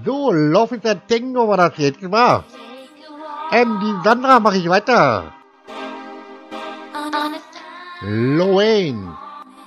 So, Love is a Tango war das jetzt, war. Die Sandra mache ich weiter. Loane.